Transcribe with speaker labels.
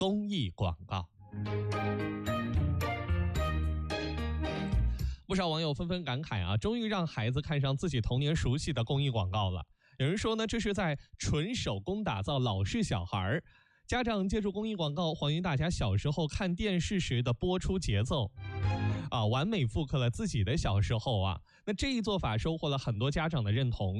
Speaker 1: 公益广告。不少网友纷纷感慨啊，终于让孩子看上自己童年熟悉的公益广告了。有人说呢，这是在纯手工打造老式小孩。家长借助公益广告还原大家小时候看电视时的播出节奏完美复刻了自己的小时候啊。那这一做法收获了很多家长的认同，